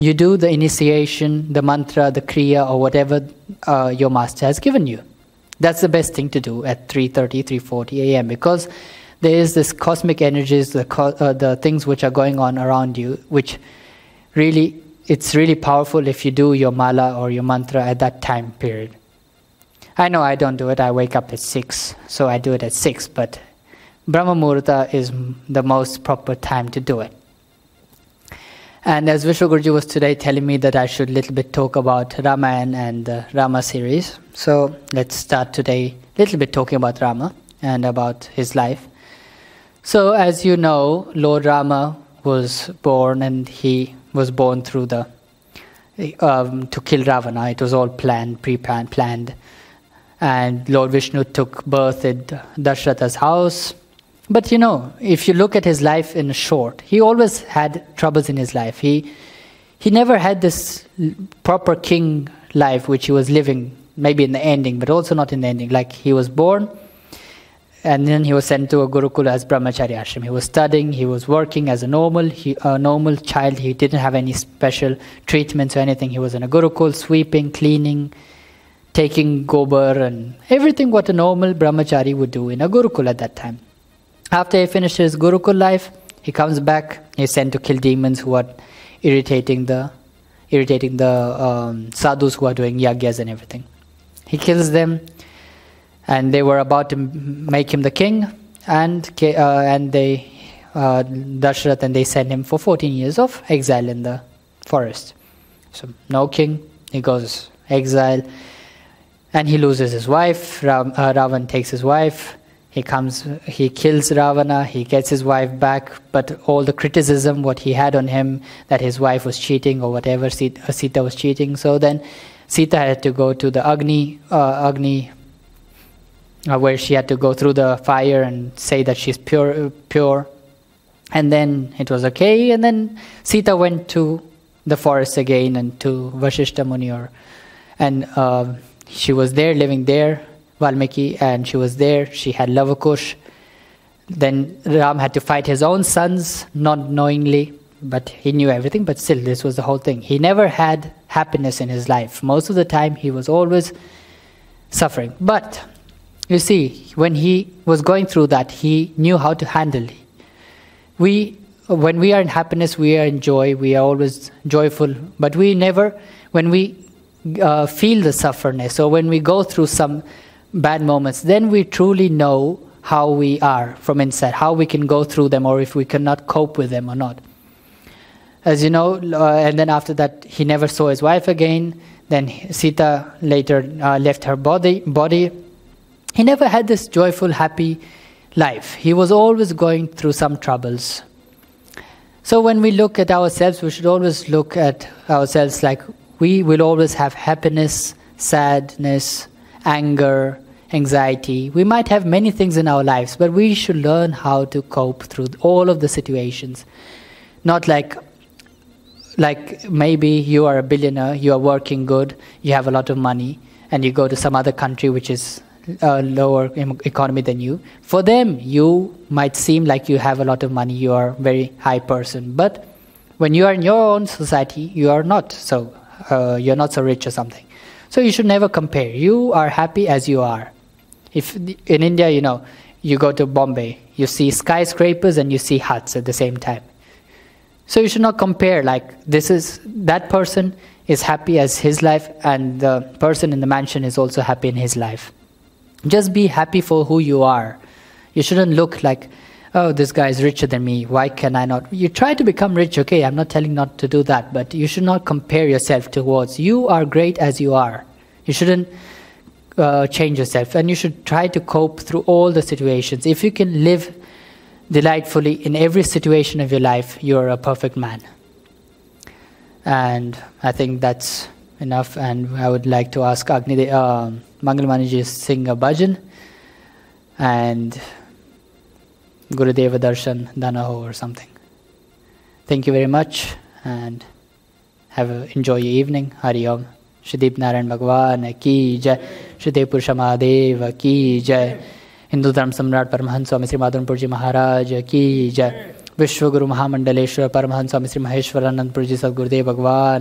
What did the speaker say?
you do the initiation, the mantra, the kriya, or whatever your master has given you. That's the best thing to do at 3:30, 3:40 a.m. because there is this cosmic energies, the things which are going on around you, which really, it's really powerful if you do your mala or your mantra at that time period. I know I don't do it. I wake up at 6, so I do it at 6, but Brahma Muhurta is the most proper time to do it. And as Vishwa Guruji was today telling me that I should little bit talk about Ramayana and the Rama series. So let's start today little bit talking about Rama and about his life. So as you know, Lord Rama was born, and he was born through to kill Ravana. It was all pre-planned. And Lord Vishnu took birth at Dashratha's house. But you know, if you look at his life in short, he always had troubles in his life. He never had this proper king life which he was living, maybe in the ending, but also not in the ending. Like he was born, and then he was sent to a Gurukula as Brahmachari ashram. He was studying, he was working as a normal child. He didn't have any special treatments or anything. He was in a Gurukul, sweeping, cleaning, taking gobar, and everything what a normal Brahmachari would do in a Gurukul at that time. After he finished his Gurukul life, he comes back. He's sent to kill demons who are irritating the sadhus who are doing yagyas and everything. He kills them, and they were about to make him the king, and they Dashrath, and they send him for 14 years of exile in the forest. So no king, he goes exile, and he loses his wife. Ravan takes his wife. He kills Ravana, he gets his wife back, but all the criticism what he had on him, that his wife was cheating or whatever, Sita was cheating. So then Sita had to go to the Agni, where she had to go through the fire and say that she's pure. And then it was okay, and then Sita went to the forest again and to Vashishta Muni, and she was there, living there, Valmiki, and she was there. She had Lavakush. Then Ram had to fight his own sons, not knowingly, but he knew everything. But still, this was the whole thing. He never had happiness in his life. Most of the time, he was always suffering. But you see, when he was going through that, he knew how to handle it. When we are in happiness, we are in joy. We are always joyful. But we never, when we feel the sufferness, or when we go through some bad moments, then we truly know how we are from inside, how we can go through them, or if we cannot cope with them or not. As you know, and then after that, he never saw his wife again. Then Sita later left her body. He never had this joyful, happy life. He was always going through some troubles. So when we look at ourselves, we should always look at ourselves like we will always have happiness, sadness, anger, anxiety. We might have many things in our lives, but we should learn how to cope through all of the situations. Not like maybe you are a billionaire, you are working good, you have a lot of money, and you go to some other country which is a lower economy than you. For them, you might seem like you have a lot of money, you are a very high person. But when you are in your own society, you are not so you're not so rich or something. So you should never compare. You are happy as you are. If in India, you know, you go to Bombay, you see skyscrapers and you see huts at the same time. So you should not compare like that person is happy as his life, and the person in the mansion is also happy in his life. Just be happy for who you are. You shouldn't look like, oh, this guy is richer than me, why can I not? You try to become rich, okay, I'm not telling not to do that, but you should not compare yourself towards. You are great as you are. You shouldn't change yourself, and you should try to cope through all the situations. If you can live delightfully in every situation of your life, you're a perfect man. And I think that's enough, and I would like to ask Mangalamani to sing a bhajan, and Gurudeva Darshan Danaho or something. Thank you very much, and enjoy your evening. Hari Om. Shri Narayan Bhagwan ki jai. Shri Purusha Mahadeva ki jai. Hindu Dharma Samrat Paramahansa Swami Sri Madhavan Purji Maharaj ki jai. विश्व गुरु महामंडलेश्वर परमहंस स्वामी श्री महेश्वरानंद पुरी जी सद्गुरुदेव भगवान